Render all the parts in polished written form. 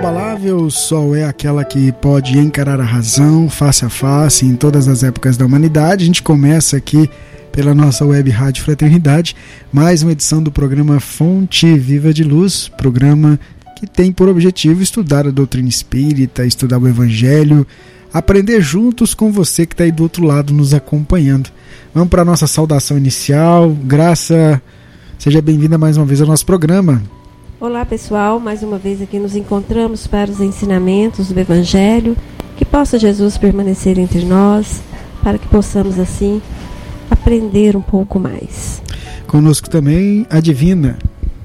inabalável, o sol é aquela que pode encarar a razão face a face em todas as épocas da humanidade. A gente começa aqui pela nossa web Rádio Fraternidade, mais uma edição do programa Fonte Viva de Luz, programa que tem por objetivo estudar a doutrina espírita, estudar o Evangelho, aprender juntos com você que está aí do outro lado nos acompanhando. Vamos para a nossa saudação inicial. Graça, seja bem-vinda mais uma vez ao nosso programa. Olá pessoal, mais uma vez aqui nos encontramos para os ensinamentos do Evangelho, que possa Jesus permanecer entre nós, para que possamos assim aprender um pouco mais. Conosco também a Divina.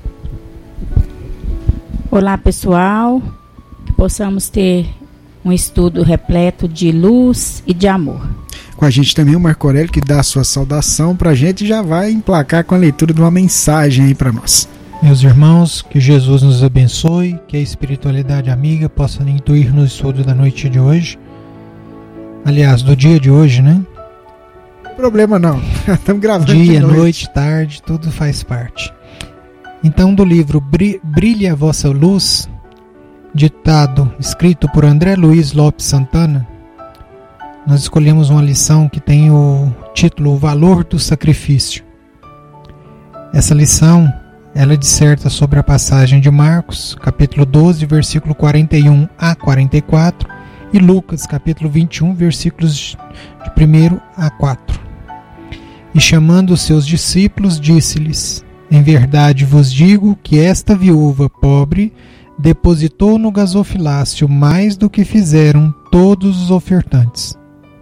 Olá pessoal, que possamos ter um estudo repleto de luz e de amor. Com a gente também o Marco Aurélio, que dá a sua saudação para a gente e já vai emplacar com a leitura de uma mensagem aí para nós. Meus irmãos, que Jesus nos abençoe, que a espiritualidade amiga possa intuir no estudo da noite de hoje. Aliás, do dia de hoje, né? Problema não, estamos gravando dia, noite, tarde, tudo faz parte. Então, do livro Brilhe a Vossa Luz, escrito por André Luiz Lopes Santana, nós escolhemos uma lição que tem o título O Valor do Sacrifício. Essa lição, ela disserta sobre a passagem de Marcos, capítulo 12, versículo 41 a 44, e Lucas, capítulo 21, versículos de 1 a 4. E chamando os seus discípulos, disse-lhes: Em verdade vos digo que esta viúva pobre depositou no gasofilácio mais do que fizeram todos os ofertantes.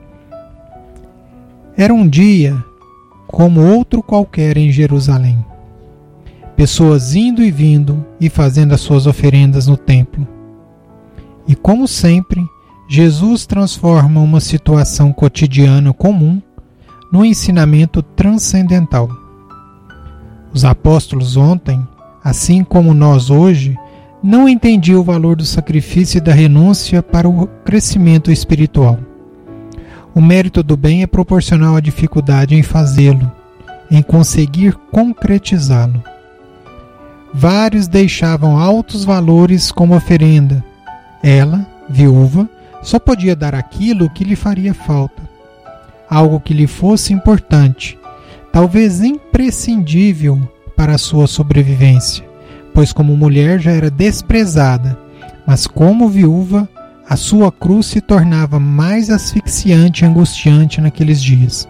Era um dia como outro qualquer em Jerusalém. Pessoas indo e vindo e fazendo as suas oferendas no templo. E como sempre, Jesus transforma uma situação cotidiana comum num ensinamento transcendental. Os apóstolos ontem, assim como nós hoje, não entendiam o valor do sacrifício e da renúncia para o crescimento espiritual. O mérito do bem é proporcional à dificuldade em fazê-lo, em conseguir concretizá-lo. Vários deixavam altos valores como oferenda. Ela, viúva, só podia dar aquilo que lhe faria falta, algo que lhe fosse importante, talvez imprescindível para a sua sobrevivência, pois como mulher já era desprezada, mas como viúva, a sua cruz se tornava mais asfixiante e angustiante naqueles dias.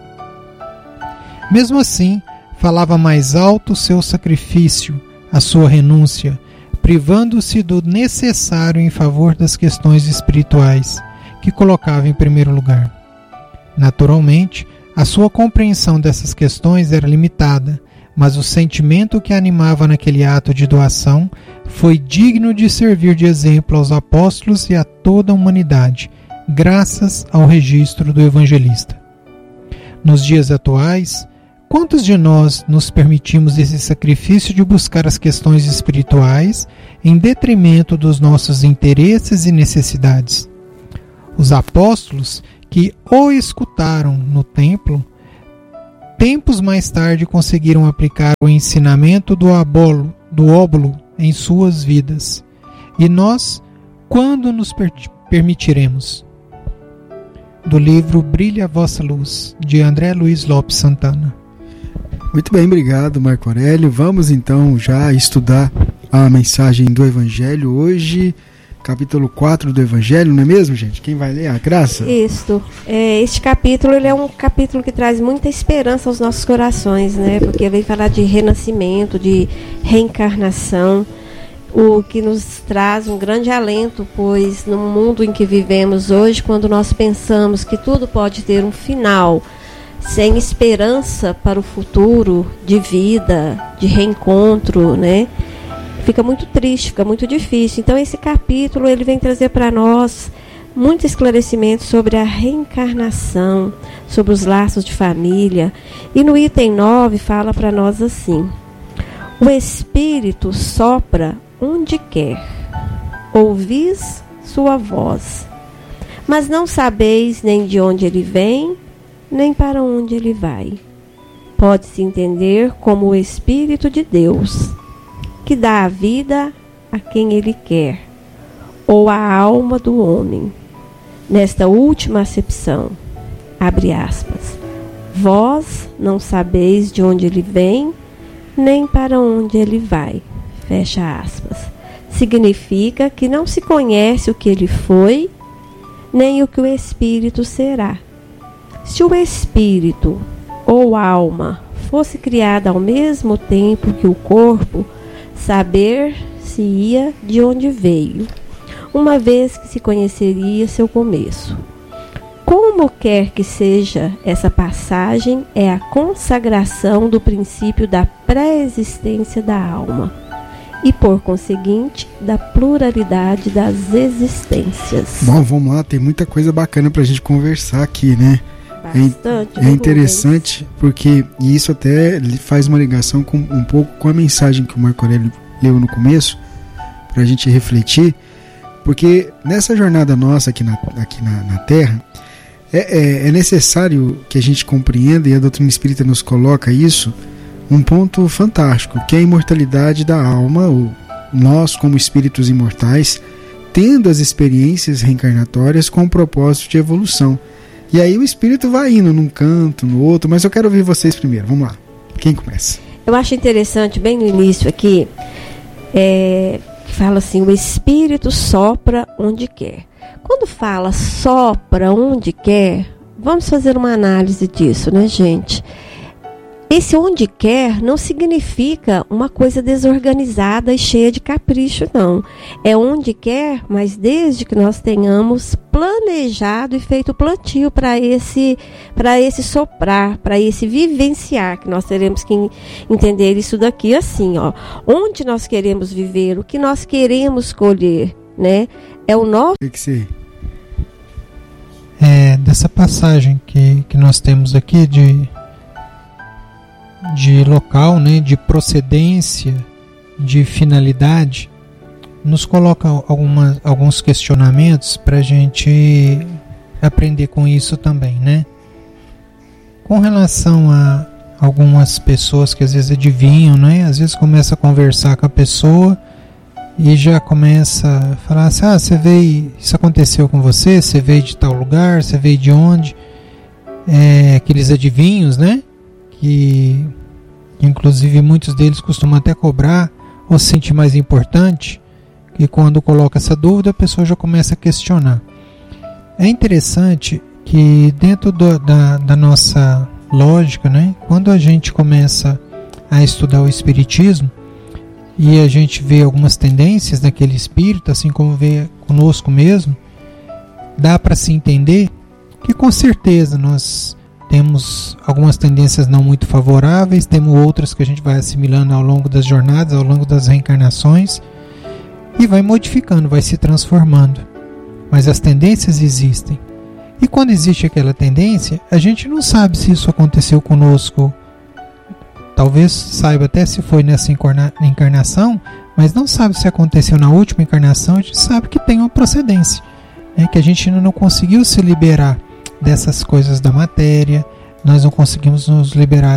Mesmo assim, falava mais alto o seu sacrifício, a sua renúncia, privando-se do necessário em favor das questões espirituais, que colocava em primeiro lugar. Naturalmente, a sua compreensão dessas questões era limitada, mas o sentimento que a animava naquele ato de doação foi digno de servir de exemplo aos apóstolos e a toda a humanidade, graças ao registro do evangelista. Nos dias atuais, quantos de nós nos permitimos esse sacrifício de buscar as questões espirituais em detrimento dos nossos interesses e necessidades? Os apóstolos que o escutaram no templo, tempos mais tarde conseguiram aplicar o ensinamento do óbolo em suas vidas. E nós, quando nos permitiremos? Do livro Brilhe a Vossa Luz, de André Luiz Lopes Santana. Muito bem, obrigado Marco Aurélio. Vamos então já estudar a mensagem do Evangelho hoje, capítulo 4 do Evangelho, não é mesmo, gente? Quem vai ler? A Graça? Isso. Este capítulo ele é um capítulo que traz muita esperança aos nossos corações, né? Porque vem falar de renascimento, de reencarnação, o que nos traz um grande alento, pois no mundo em que vivemos hoje, quando nós pensamos que tudo pode ter um final, sem esperança para o futuro de vida, de reencontro, né? Fica muito triste, fica muito difícil. Então esse capítulo ele vem trazer para nós muito esclarecimento sobre a reencarnação, sobre os laços de família. E no item 9 fala para nós assim: o Espírito sopra onde quer, ouvis sua voz, mas não sabeis nem de onde ele vem, nem para onde ele vai. Pode-se entender como o Espírito de Deus, que dá a vida a quem ele quer, ou a alma do homem. Nesta última acepção, abre aspas, vós não sabeis de onde ele vem, nem para onde ele vai, fecha aspas. Significa que não se conhece o que ele foi, nem o que o espírito será. Se o espírito ou alma fosse criada ao mesmo tempo que o corpo, saber-se-ia de onde veio, uma vez que se conheceria seu começo. Como quer que seja, essa passagem é a consagração do princípio da pré-existência da alma e, por conseguinte, da pluralidade das existências. Bom, vamos lá, tem muita coisa bacana pra gente conversar aqui, né? Bastante. É interessante porque e isso até faz uma ligação com, um pouco com a mensagem que o Marco Aurélio leu no começo, pra gente refletir, porque nessa jornada nossa aqui na Terra, é necessário que a gente compreenda, e a doutrina espírita nos coloca isso, um ponto fantástico, que é a imortalidade da alma, nós como espíritos imortais, tendo as experiências reencarnatórias com o propósito de evolução. E aí o espírito vai indo num canto, no outro, mas eu quero ouvir vocês primeiro, vamos lá, quem começa? Eu acho interessante, bem no início aqui, fala assim, o espírito sopra onde quer. Quando fala sopra onde quer, vamos fazer uma análise disso, né, gente? Esse onde quer não significa uma coisa desorganizada e cheia de capricho, não. É onde quer, mas desde que nós tenhamos planejado e feito plantio para esse soprar, para esse vivenciar, que nós teremos que entender isso daqui assim, ó. Onde nós queremos viver, o que nós queremos colher, né? É o nosso... Dessa passagem que nós temos aqui de local, né, de procedência, de finalidade, nos coloca alguns questionamentos para a gente aprender com isso também, né? Com relação a algumas pessoas que às vezes adivinham, né? Às vezes começa a conversar com a pessoa e já começa a falar assim, você veio, isso aconteceu com você veio de tal lugar, você veio de onde? Aqueles adivinhos, né? Que inclusive muitos deles costumam até cobrar ou se sentir mais importante, que quando coloca essa dúvida a pessoa já começa a questionar. É interessante que dentro da nossa lógica, né, quando a gente começa a estudar o Espiritismo e a gente vê algumas tendências daquele Espírito, assim como vê conosco mesmo, dá para se entender que com certeza nós temos algumas tendências não muito favoráveis, temos outras que a gente vai assimilando ao longo das jornadas, ao longo das reencarnações, e vai modificando, vai se transformando. Mas as tendências existem. E quando existe aquela tendência, a gente não sabe se isso aconteceu conosco. Talvez saiba até se foi nessa encarnação, mas não sabe se aconteceu na última encarnação. A gente sabe que tem uma procedência, né? Que a gente ainda não conseguiu se liberar dessas coisas da matéria, nós não conseguimos nos liberar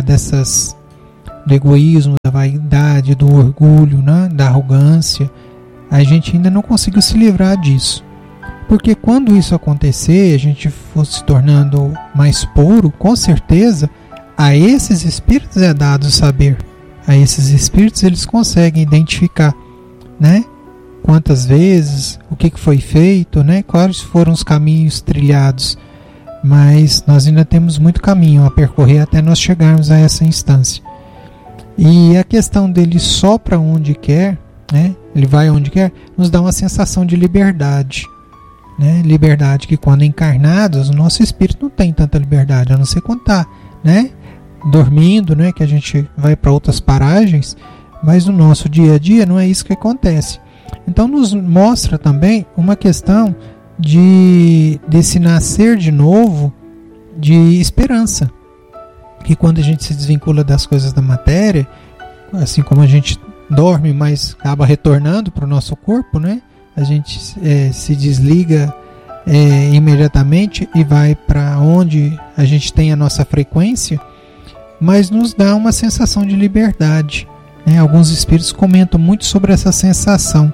do egoísmo, da vaidade, do orgulho, né? Da arrogância. A gente ainda não conseguiu se livrar disso. Porque quando isso acontecer, a gente for se tornando mais puro, com certeza, a esses espíritos é dado saber. A esses espíritos eles conseguem identificar, né? Quantas vezes, o que foi feito, né? Quais foram os caminhos trilhados. Mas nós ainda temos muito caminho a percorrer até nós chegarmos a essa instância. E a questão dele sopra onde quer, né? Ele vai onde quer, nos dá uma sensação de liberdade, né? Liberdade que quando encarnados, o nosso espírito não tem tanta liberdade, a não ser quando está, né? Dormindo, né? Que a gente vai para outras paragens, mas no nosso dia a dia não é isso que acontece. Então nos mostra também uma questão desse nascer de novo de esperança, que quando a gente se desvincula das coisas da matéria, assim como a gente dorme, mas acaba retornando para o nosso corpo, né? A gente se desliga imediatamente e vai para onde a gente tem a nossa frequência, mas nos dá uma sensação de liberdade, né? Alguns espíritos comentam muito sobre essa sensação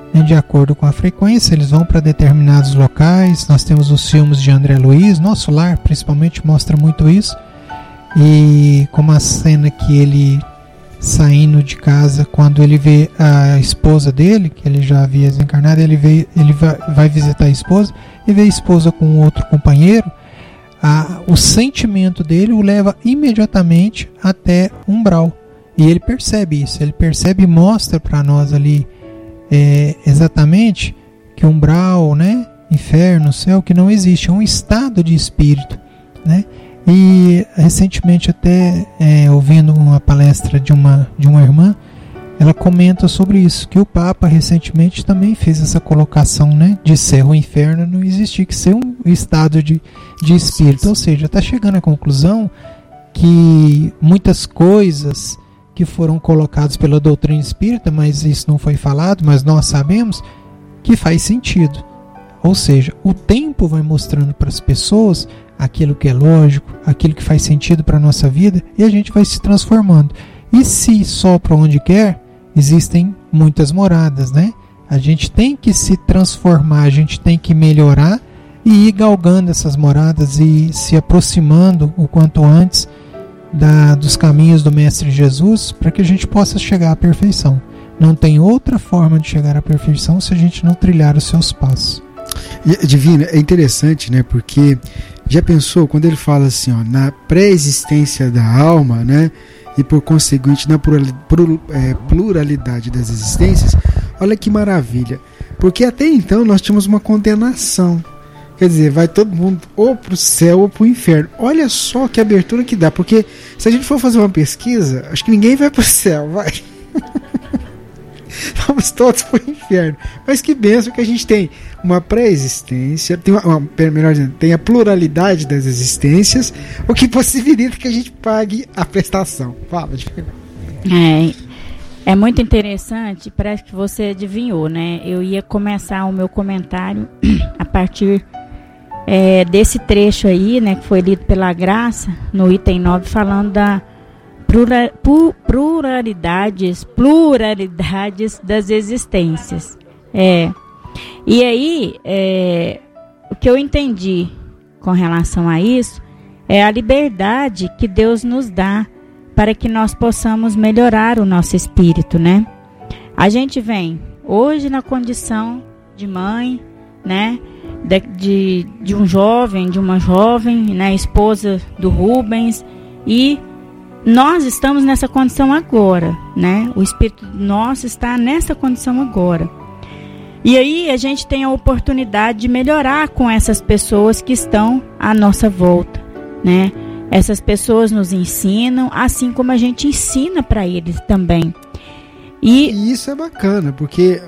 né, de acordo com a frequência, eles vão para determinados locais. Nós temos os filmes de André Luiz, Nosso Lar principalmente mostra muito isso, e como a cena que ele saindo de casa, quando ele vê a esposa dele, que ele já havia desencarnado, ele vai visitar a esposa e vê a esposa com outro companheiro. O sentimento dele o leva imediatamente até umbral, e ele percebe isso, ele percebe e mostra para nós ali exatamente que umbral, né, inferno, céu, que não existe, é um estado de espírito, né? E recentemente, até ouvindo uma palestra de uma irmã, ela comenta sobre isso, que o Papa recentemente também fez essa colocação, né, de céu ou inferno não existir, que ser um estado de espírito. Ou seja, está chegando à conclusão que muitas coisas que foram colocadas pela doutrina espírita, mas isso não foi falado, mas nós sabemos que faz sentido. Ou seja, o tempo vai mostrando para as pessoas aquilo que é lógico, aquilo que faz sentido para a nossa vida, e a gente vai se transformando. E se sopra onde quer, existem muitas moradas, né? A gente tem que se transformar, a gente tem que melhorar e ir galgando essas moradas e se aproximando o quanto antes dos caminhos do Mestre Jesus, para que a gente possa chegar à perfeição. Não tem outra forma de chegar à perfeição se a gente não trilhar os seus passos. E, Divina, é interessante, né? Porque já pensou quando ele fala assim, ó, na pré-existência da alma, né? E por conseguinte na pluralidade das existências. Olha que maravilha, porque até então nós tínhamos uma condenação, quer dizer, vai todo mundo ou para o céu ou para o inferno. Olha só que abertura que dá, porque se a gente for fazer uma pesquisa, acho que ninguém vai para o céu, vai. Vamos todos para o inferno. Mas que bênção que a gente tem uma pré-existência, melhor dizendo, tem a pluralidade das existências, o que possibilita que a gente pague a prestação. Fala, É muito interessante, parece que você adivinhou, né? Eu ia começar o meu comentário a partir desse trecho aí, né, que foi lido pela Graça, no item 9, falando da pluralidades das existências. E aí, o que eu entendi com relação a isso é a liberdade que Deus nos dá para que nós possamos melhorar o nosso espírito, né? A gente vem hoje na condição de mãe, né? De um jovem, de uma jovem, né? Esposa do Rubens, e nós estamos nessa condição agora, né? O espírito nosso está nessa condição agora. E aí a gente tem a oportunidade de melhorar com essas pessoas que estão à nossa volta, né? Essas pessoas nos ensinam, assim como a gente ensina para eles também. E isso é bacana, porque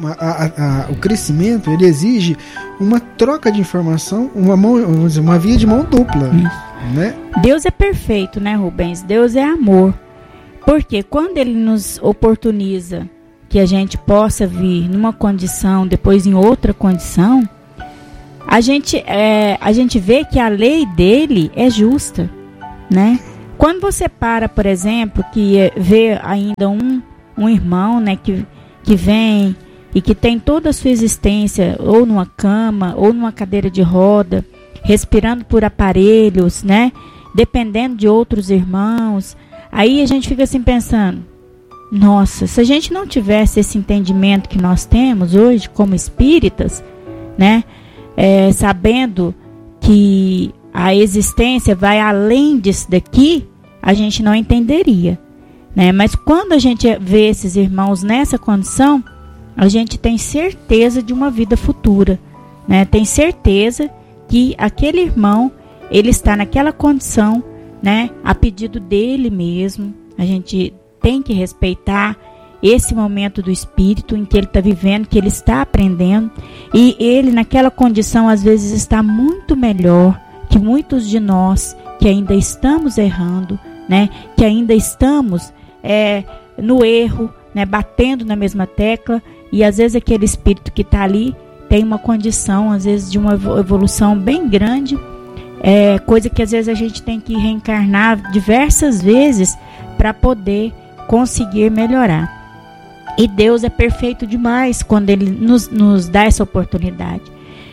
o crescimento, ele exige uma troca de informação, uma via de mão dupla, né? Deus é perfeito, né, Rubens? Deus é amor. Porque quando Ele nos oportuniza que a gente possa vir numa condição, depois em outra condição, a gente vê que a lei dele é justa, né? Quando você para, por exemplo, que vê ainda um irmão, né, que vem e que tem toda a sua existência ou numa cama ou numa cadeira de roda, respirando por aparelhos, né, dependendo de outros irmãos, aí a gente fica assim pensando, nossa, se a gente não tivesse esse entendimento que nós temos hoje como espíritas, né, sabendo que a existência vai além disso daqui, a gente não entenderia, né? Mas quando a gente vê esses irmãos nessa condição, a gente tem certeza de uma vida futura, né? Tem certeza que aquele irmão, ele está naquela condição, né, a pedido dele mesmo. A gente tem que respeitar esse momento do espírito em que ele está vivendo, que ele está aprendendo, e ele naquela condição às vezes está muito melhor que muitos de nós que ainda estamos errando, né, que ainda estamos no erro, né, batendo na mesma tecla, e às vezes aquele espírito que está ali tem uma condição às vezes de uma evolução bem grande, coisa que às vezes a gente tem que reencarnar diversas vezes para poder conseguir melhorar. E Deus é perfeito demais quando Ele nos dá essa oportunidade.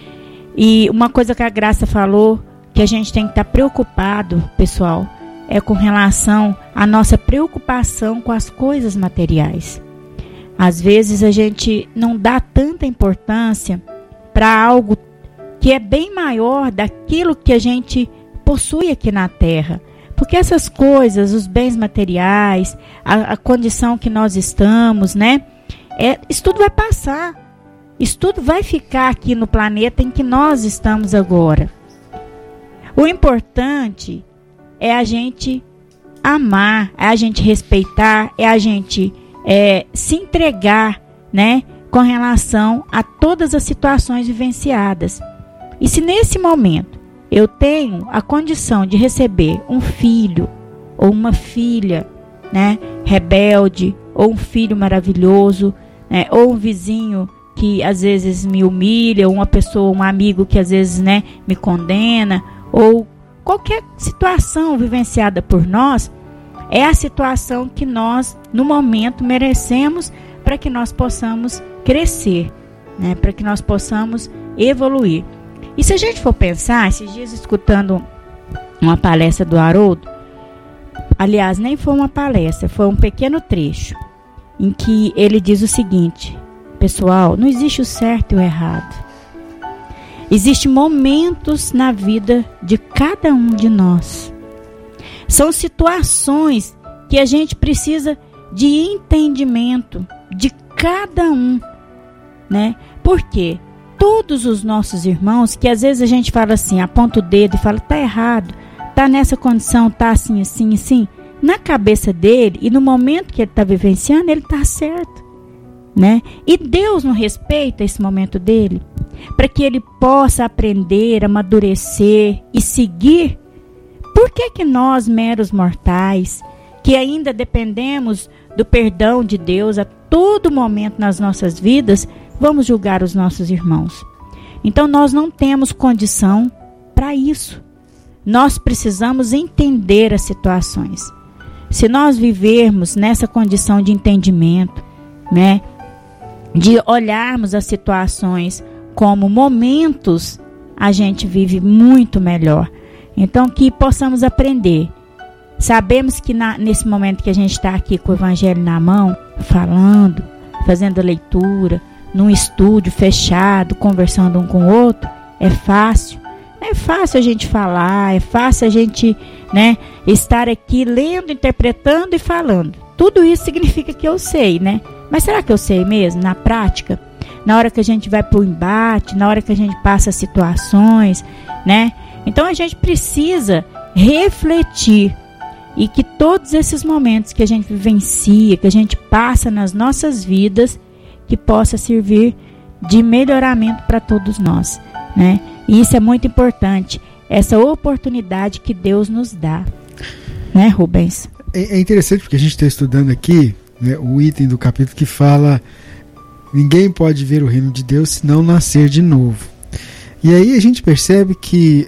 E uma coisa que a Graça falou, que a gente tem que estar preocupado, pessoal, é com relação à nossa preocupação com as coisas materiais. Às vezes a gente não dá tanta importância para algo que é bem maior daquilo que a gente possui aqui na Terra. Porque essas coisas, os bens materiais, a condição que nós estamos, né? Isso tudo vai passar. Isso tudo vai ficar aqui no planeta em que nós estamos agora. O importante é a gente amar, é a gente respeitar, é a gente se entregar, né? Com relação a todas as situações vivenciadas. E se nesse momento eu tenho a condição de receber um filho ou uma filha, né, rebelde, ou um filho maravilhoso, né, ou um vizinho que às vezes me humilha, ou uma pessoa, um amigo que às vezes, né, me condena, ou qualquer situação vivenciada por nós, é a situação que nós, no momento, merecemos para que nós possamos crescer, né, para que nós possamos evoluir. E se a gente for pensar, esses dias escutando uma palestra do Haroldo, aliás, nem foi uma palestra, foi um pequeno trecho, em que ele diz o seguinte: pessoal, não existe o certo e o errado. Existem momentos na vida de cada um de nós. São situações que a gente precisa de entendimento de cada um, né? Por quê? Todos os nossos irmãos, que às vezes a gente fala assim, aponta o dedo e fala, tá errado, tá nessa condição, tá assim, assim, assim. Na cabeça dele e no momento que ele está vivenciando, ele está certo, né? E Deus não respeita esse momento dele, para que ele possa aprender, amadurecer e seguir. Por que nós, meros mortais, que ainda dependemos do perdão de Deus a todo momento nas nossas vidas, vamos julgar os nossos irmãos? Então nós não temos condição para isso. Nós precisamos entender as situações. Se nós vivermos nessa condição de entendimento, né, de olharmos as situações como momentos, a gente vive muito melhor. Então que possamos aprender. Sabemos que nesse momento que a gente está aqui com o Evangelho na mão, falando, fazendo a leitura, num estúdio fechado, conversando um com o outro, é fácil. É fácil a gente falar, é fácil a gente, né, estar aqui lendo, interpretando e falando. Tudo isso significa que eu sei, né? Mas será que eu sei mesmo, na prática? Na hora que a gente vai para o embate, na hora que a gente passa situações, né? Então a gente precisa refletir e que todos esses momentos que a gente vivencia, que a gente passa nas nossas vidas, que possa servir de melhoramento para todos nós, né? E isso é muito importante, essa oportunidade que Deus nos dá, né, Rubens? É interessante porque a gente está estudando aqui, né, o item do capítulo que fala: ninguém pode ver o reino de Deus se não nascer de novo. E aí a gente percebe que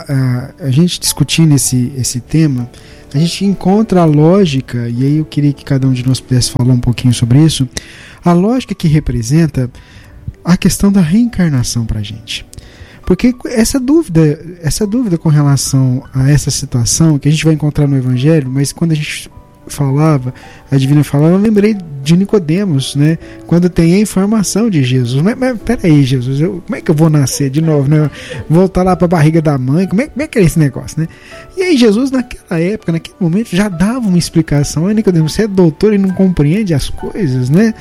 a gente discutindo esse tema, a gente encontra a lógica, e aí eu queria que cada um de nós pudesse falar um pouquinho sobre isso, a lógica que representa a questão da reencarnação para a gente. Porque essa dúvida com relação a essa situação que a gente vai encontrar no Evangelho, mas quando a gente falava, a Divina falava, eu lembrei de Nicodemos, né? Quando tem a informação de Jesus. Mas peraí, Jesus, como é que eu vou nascer de novo, né? Voltar lá para a barriga da mãe, como é que é esse negócio, né? E aí Jesus, naquela época, naquele momento, já dava uma explicação. Nicodemos, você é doutor e não compreende as coisas, né?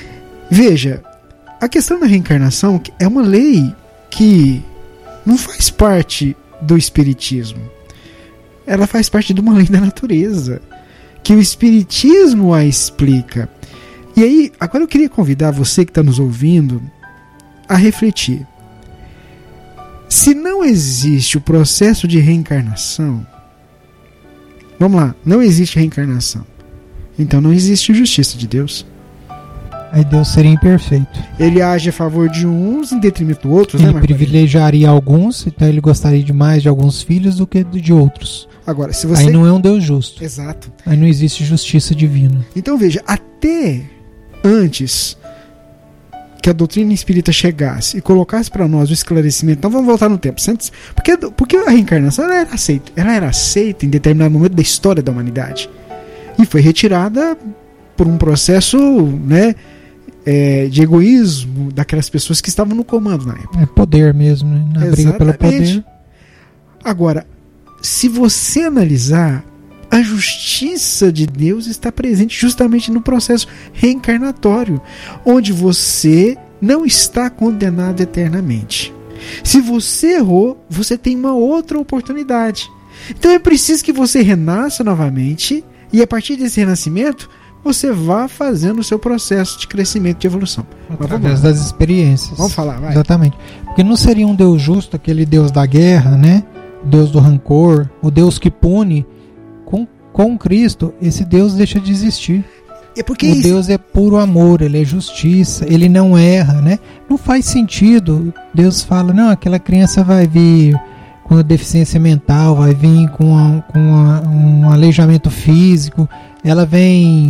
Veja, a questão da reencarnação é uma lei que não faz parte do Espiritismo. Ela faz parte de uma lei da natureza, que o Espiritismo a explica. E aí, agora eu queria convidar você que está nos ouvindo a refletir. Se não existe o processo de reencarnação, vamos lá, não existe reencarnação, então não existe justiça de Deus. Aí Deus seria imperfeito. Ele age a favor de uns em detrimento de outros, ele né, privilegiaria alguns, então ele gostaria de mais de alguns filhos do que de outros. Agora, se você... Aí não é um Deus justo. Exato. Aí não existe justiça divina. Então veja, até antes que a doutrina espírita chegasse e colocasse para nós o esclarecimento, então vamos voltar no tempo, porque a reencarnação ela era aceita em determinado momento da história da humanidade e foi retirada por um processo, né, de egoísmo daquelas pessoas que estavam no comando na época. É poder mesmo, né? Na briga pelo poder. Agora, se você analisar, a justiça de Deus está presente justamente no processo reencarnatório, onde você não está condenado eternamente. Se você errou, você tem uma outra oportunidade. Então é preciso que você renasça novamente e a partir desse renascimento você vá fazendo o seu processo de crescimento, de evolução. Através das experiências. Vamos falar, vai. Exatamente. Porque não seria um Deus justo, aquele Deus da guerra, né? O Deus do rancor, o Deus que pune. Com Cristo, esse Deus deixa de existir. Deus é puro amor, ele é justiça, ele não erra, né? Não faz sentido. Deus fala, não, aquela criança vai vir com deficiência mental, vai vir com um aleijamento físico, ela vem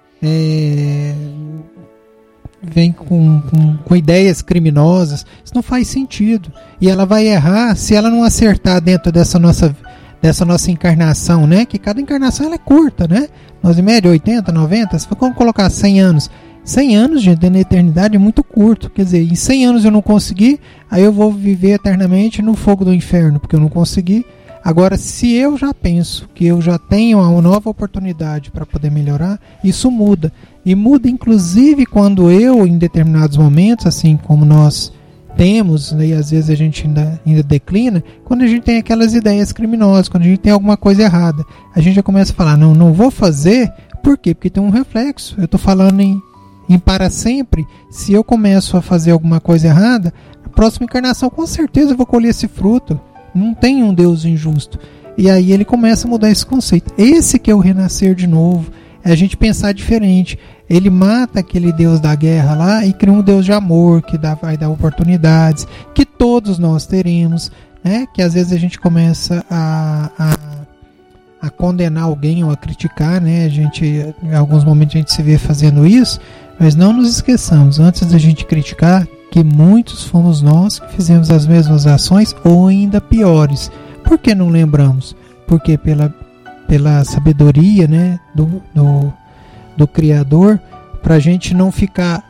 com ideias criminosas. Isso não faz sentido. E ela vai errar se ela não acertar dentro dessa nossa encarnação, né? Que cada encarnação ela é curta, né? Nós em média 80, 90, se for colocar 100 anos. 100 anos, gente, na eternidade é muito curto. Quer dizer, em 100 anos eu não consegui, aí eu vou viver eternamente no fogo do inferno, porque eu não consegui. Agora, se eu já penso que eu já tenho uma nova oportunidade para poder melhorar, isso muda. E muda inclusive quando eu, em determinados momentos, assim como nós temos, né, e às vezes a gente ainda declina, quando a gente tem aquelas ideias criminosas, quando a gente tem alguma coisa errada, a gente já começa a falar, não vou fazer. Por quê? Porque tem um reflexo. Eu estou falando em para sempre. Se eu começo a fazer alguma coisa errada, a próxima encarnação com certeza eu vou colher esse fruto. Não tem um Deus injusto. E aí ele começa a mudar esse conceito. Esse que é o renascer de novo, é a gente pensar diferente. Ele mata aquele Deus da guerra lá e cria um Deus de amor, que vai dar oportunidades, que todos nós teremos, né? Que às vezes a gente começa a condenar alguém ou a criticar, né? Em alguns momentos a gente se vê fazendo isso, mas não nos esqueçamos, antes da gente criticar, que muitos fomos nós que fizemos as mesmas ações ou ainda piores. Por que não lembramos? Porque pela sabedoria, né, do Criador, para a gente não ficar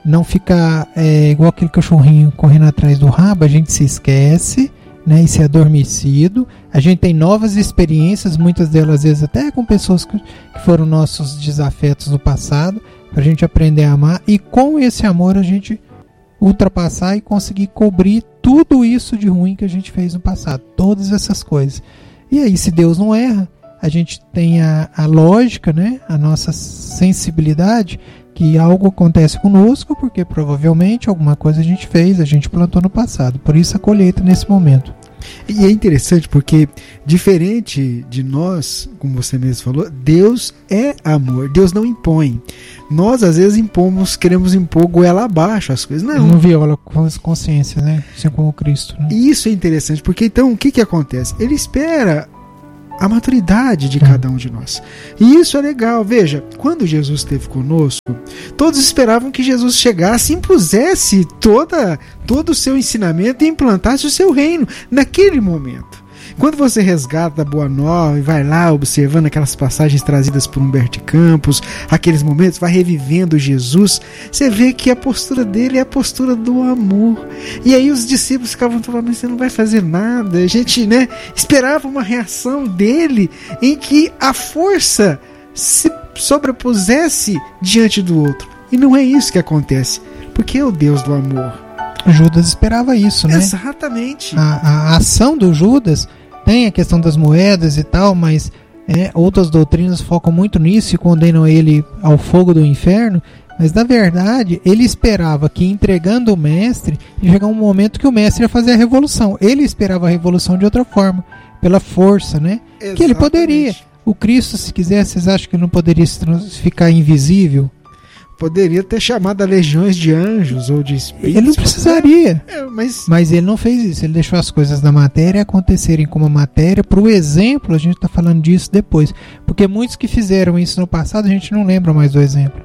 igual aquele cachorrinho correndo atrás do rabo, a gente se esquece, né, e se adormecido. A gente tem novas experiências, muitas delas às vezes até com pessoas que foram nossos desafetos no passado, para a gente aprender a amar, e com esse amor a gente ultrapassar e conseguir cobrir tudo isso de ruim que a gente fez no passado, todas essas coisas. E aí, se Deus não erra, a gente tem a lógica, né, a nossa sensibilidade, que algo acontece conosco porque provavelmente alguma coisa a gente fez, a gente plantou no passado. Por isso a colheita nesse momento. E é interessante porque, diferente de nós, como você mesmo falou, Deus é amor, Deus não impõe. Nós às vezes queremos impor goela abaixo as coisas. Não viola consciência, né? Assim como Cristo, né? E isso é interessante porque então o que acontece? Ele espera a maturidade de cada um de nós. E isso é legal. Veja, quando Jesus esteve conosco, todos esperavam que Jesus chegasse e impusesse todo o seu ensinamento e implantasse o seu reino naquele momento. Quando você resgata a Boa Nova e vai lá observando aquelas passagens trazidas por Humberto de Campos, aqueles momentos, vai revivendo Jesus, você vê que a postura dele é a postura do amor. E aí os discípulos ficavam falando, mas você não vai fazer nada. A gente, né, esperava uma reação dele em que a força se sobrepusesse diante do outro. E não é isso que acontece, porque é o Deus do amor. Judas esperava isso, né? Exatamente. A ação do Judas tem a questão das moedas e tal, mas outras doutrinas focam muito nisso e condenam ele ao fogo do inferno. Mas na verdade ele esperava que, entregando o mestre, ia chegar um momento que o mestre ia fazer a revolução. Ele esperava a revolução de outra forma, pela força, né? Exatamente. Que ele poderia. O Cristo, se quisesse, vocês acham que ele não poderia ficar invisível? Poderia ter chamado a legiões de anjos ou de espíritos. Ele não precisaria. Mas ele não fez isso. Ele deixou as coisas da matéria acontecerem como matéria. Para o exemplo, a gente está falando disso depois. Porque muitos que fizeram isso no passado, a gente não lembra mais do exemplo.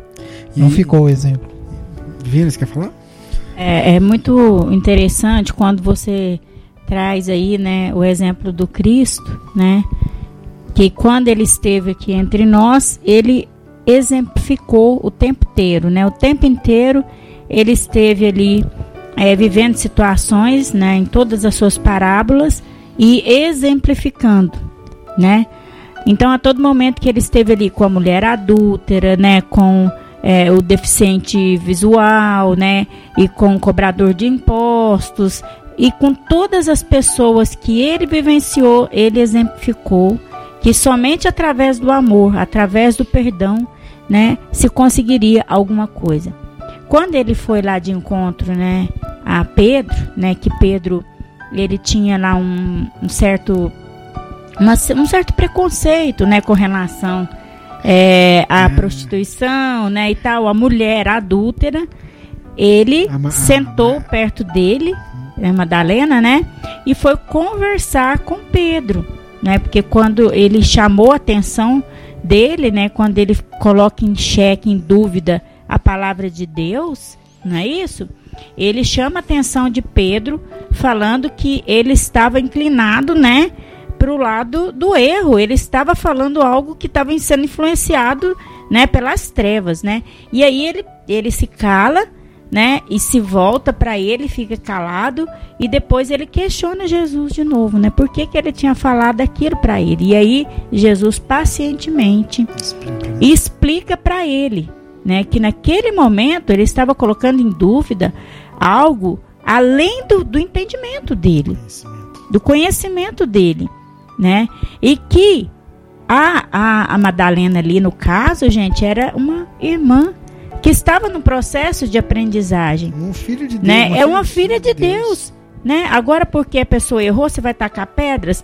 Não ficou o exemplo. Divina, você quer falar? É muito interessante quando você traz aí, né, o exemplo do Cristo, né, que quando ele esteve aqui entre nós, ele exemplificou o tempo inteiro, né, o tempo inteiro ele esteve ali vivendo situações, né, em todas as suas parábolas e exemplificando, né. Então, a todo momento que ele esteve ali com a mulher adúltera, né, com o deficiente visual, né, e com o cobrador de impostos, e com todas as pessoas que ele vivenciou, ele exemplificou que somente através do amor, através do perdão, né, se conseguiria alguma coisa. Quando ele foi lá de encontro, né, a Pedro, né, que Pedro ele tinha lá um certo preconceito, né, com relação à prostituição, né, e tal, a mulher adúltera, ele sentou perto dele, Madalena, né, e foi conversar com Pedro, né, porque quando ele chamou a atenção dele, né, quando ele coloca em xeque, em dúvida a palavra de Deus, não é isso? Ele chama a atenção de Pedro, falando que ele estava inclinado, né, para o lado do erro. Ele estava falando algo que estava sendo influenciado, né, pelas trevas, né? E aí ele se cala, né, e se volta para ele, fica calado, e depois ele questiona Jesus de novo, né? Por que ele tinha falado aquilo para ele? E aí Jesus pacientemente explica para ele, né, que naquele momento ele estava colocando em dúvida algo além do entendimento dele, do conhecimento dele, né? E que a Madalena ali, no caso, gente, era uma irmã que estava no processo de aprendizagem. Um filho de Deus, né? É uma filha de Deus, né? Agora, porque a pessoa errou, você vai tacar pedras,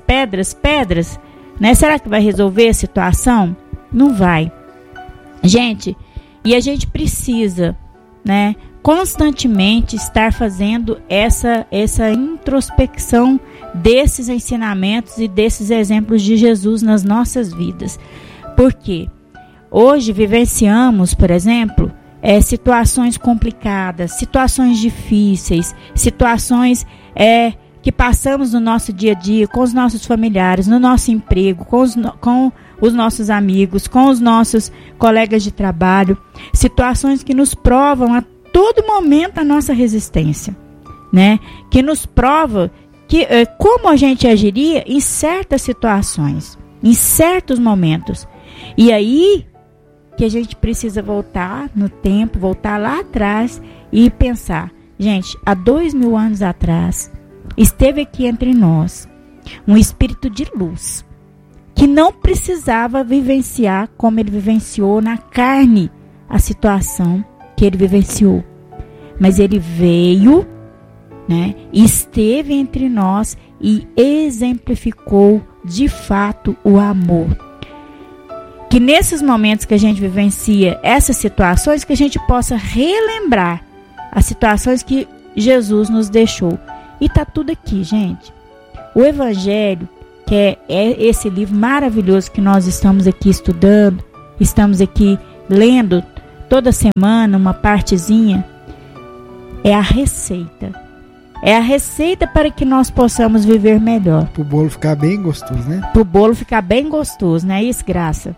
né? Será que vai resolver a situação? Não vai. Gente, e a gente precisa, né, constantemente estar fazendo essa introspecção desses ensinamentos e desses exemplos de Jesus nas nossas vidas. Porque hoje vivenciamos, por exemplo, situações complicadas, situações difíceis, situações que passamos no nosso dia a dia, com os nossos familiares, no nosso emprego, com os nossos amigos, com os nossos colegas de trabalho, situações que nos provam a todo momento a nossa resistência, né? Que nos prova que como a gente agiria em certas situações, em certos momentos. E aí que a gente precisa voltar no tempo, voltar lá atrás e pensar, gente, há 2000 anos atrás, esteve aqui entre nós um espírito de luz, que não precisava vivenciar como ele vivenciou na carne a situação que ele vivenciou. Mas ele veio, né, esteve entre nós e exemplificou de fato o amor. Que nesses momentos que a gente vivencia essas situações, que a gente possa relembrar as situações que Jesus nos deixou. E tá tudo aqui, gente. O Evangelho, que é esse livro maravilhoso que nós estamos aqui estudando, estamos aqui lendo toda semana uma partezinha, é a receita. É a receita para que nós possamos viver melhor. Para o bolo ficar bem gostoso, né? Para o bolo ficar bem gostoso, né? Isso, Graça.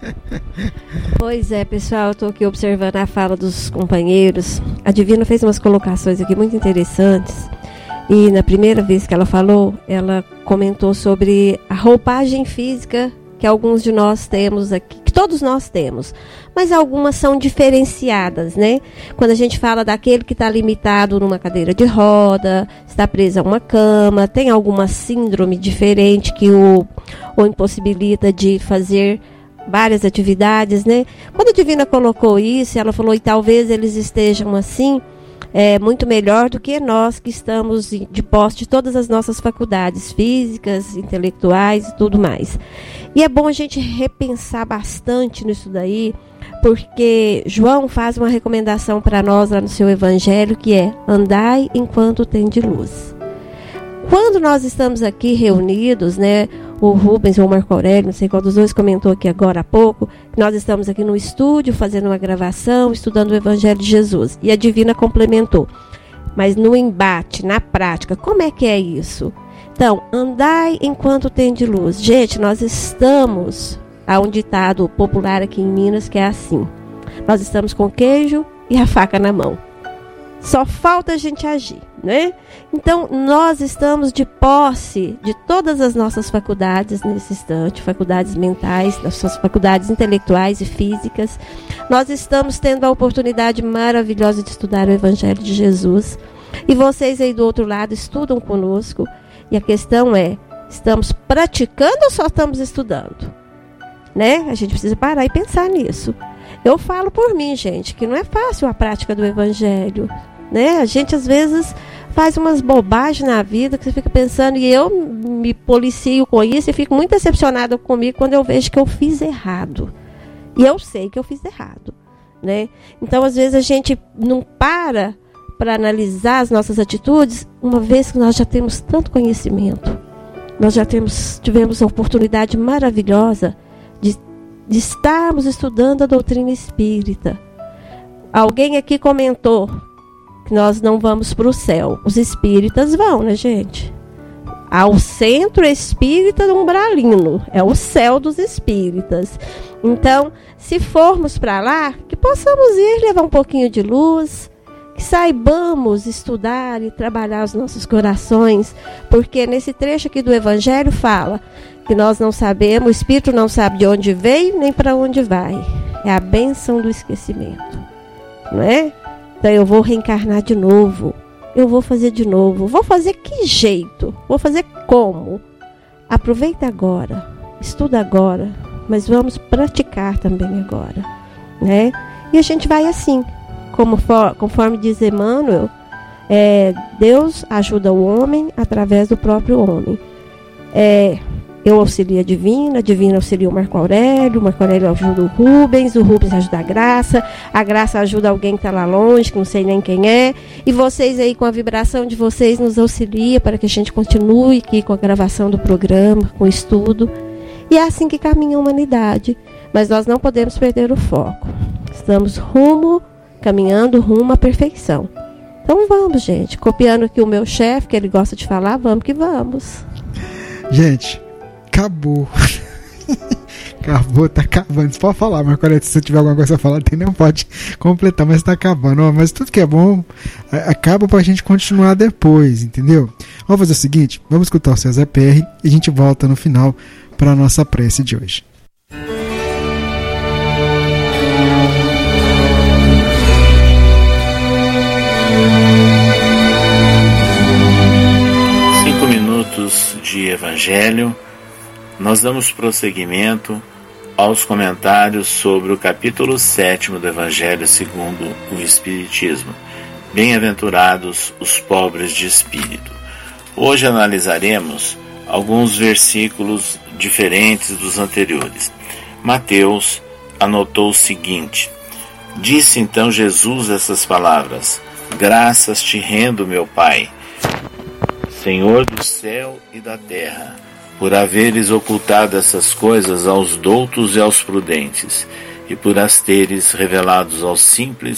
Pois é, pessoal, eu estou aqui observando a fala dos companheiros. A Divina fez umas colocações aqui muito interessantes. E na primeira vez que ela falou, ela comentou sobre a roupagem física que alguns de nós temos aqui, que todos nós temos, mas algumas são diferenciadas, né? Quando a gente fala daquele que está limitado numa cadeira de roda, está preso a uma cama, tem alguma síndrome diferente que o impossibilita de fazer várias atividades, né? Quando a Divina colocou isso, ela falou, e talvez eles estejam assim, muito melhor do que nós que estamos de posse de todas as nossas faculdades físicas, intelectuais e tudo mais. E é bom a gente repensar bastante nisso daí, porque João faz uma recomendação para nós lá no seu Evangelho, que é: andai enquanto tem de luz. Quando nós estamos aqui reunidos, né, o Rubens ou o Marco Aurélio, não sei qual dos dois, comentou aqui agora há pouco, que nós estamos aqui no estúdio fazendo uma gravação, estudando o Evangelho de Jesus. E a Divina complementou. Mas no embate, na prática, como é que é isso? Então, andai enquanto tende luz. Gente, nós estamos, há um ditado popular aqui em Minas que é assim: nós estamos com o queijo e a faca na mão. Só falta a gente agir, né? Então, nós estamos de posse de todas as nossas faculdades nesse instante, faculdades mentais, nossas faculdades intelectuais e físicas. Nós estamos tendo a oportunidade maravilhosa de estudar o Evangelho de Jesus. E vocês aí do outro lado estudam conosco. E a questão é, estamos praticando ou só estamos estudando? Né? A gente precisa parar e pensar nisso. Eu falo por mim, gente, que não é fácil a prática do Evangelho. Né? A gente às vezes faz umas bobagens na vida que você fica pensando, e eu me policio com isso e fico muito decepcionada comigo quando eu vejo que eu fiz errado. E eu sei que eu fiz errado. Né? Então às vezes a gente não para analisar as nossas atitudes, uma vez que nós já temos tanto conhecimento. Nós já tivemos a oportunidade maravilhosa de estarmos estudando a doutrina espírita. Alguém aqui comentou que nós não vamos para o céu. Os espíritas vão, né, gente? Ao centro espírita do Umbralino. É o céu dos espíritas. Então, se formos para lá, que possamos ir levar um pouquinho de luz, que saibamos estudar e trabalhar os nossos corações, porque nesse trecho aqui do Evangelho fala que nós não sabemos, o Espírito não sabe de onde veio nem para onde vai. É a bênção do esquecimento, não é? Então eu vou reencarnar de novo, eu vou fazer de novo. Vou fazer que jeito? Vou fazer como? Aproveita agora, estuda agora, mas vamos praticar também agora, né? E a gente vai assim, conforme diz Emmanuel, Deus ajuda o homem através do próprio homem. Eu auxilio a Divina auxilia o Marco Aurélio ajuda o Rubens ajuda a Graça ajuda alguém que está lá longe, que não sei nem quem é, e vocês aí com a vibração de vocês nos auxilia para que a gente continue aqui com a gravação do programa, com o estudo, e é assim que caminha a humanidade, mas nós não podemos perder o foco, estamos caminhando rumo à perfeição. Então vamos, gente, copiando aqui o meu chefe, que ele gosta de falar, vamos que vamos. Gente, acabou. Acabou, tá acabando. Você pode falar, mas se você tiver alguma coisa a falar, não pode completar, mas tá acabando. Mas tudo que é bom acaba pra gente continuar depois, entendeu? Vamos fazer o seguinte, vamos escutar o César PR e a gente volta no final pra nossa prece de hoje. De Evangelho, nós damos prosseguimento aos comentários sobre o capítulo 7 do Evangelho segundo o Espiritismo. Bem-aventurados os pobres de espírito. Hoje analisaremos alguns versículos diferentes dos anteriores. Mateus anotou o seguinte: disse então Jesus essas palavras: graças te rendo, meu Pai, Senhor do céu e da terra, por haveres ocultado essas coisas aos doutos e aos prudentes, e por as teres revelados aos simples